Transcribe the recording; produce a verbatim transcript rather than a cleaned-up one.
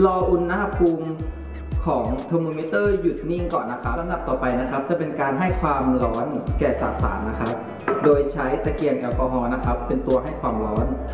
รออุณหภูมิของเทอร์โมมิเตอร์หยุดนิ่งก่อนนะครับลำดับต่อไปนะครับจะเป็นการให้ความร้อนแก่สสารนะครับโดยใช้ตะเกียงแอลกอฮอล์นะครับเป็นตัวให้ความร้อน